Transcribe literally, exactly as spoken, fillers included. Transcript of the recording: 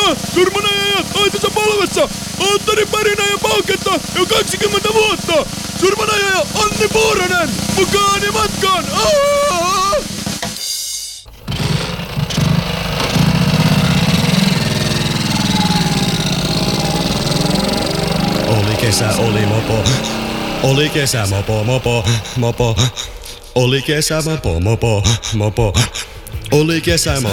Tervetuloa surmanajajat Aitosen polvessa! Antteri Pärinä ja Pauketta jo kaksikymmentä vuotta! Surmanajaja Anni Puuranen! Mukaan ja matkaan! Aaaa! Oli kesä, oli mopo. Oli kesä, mopo, mopo, mopo. Oli kesä, mopo, mopo, mopo. Oli kesä, mopo.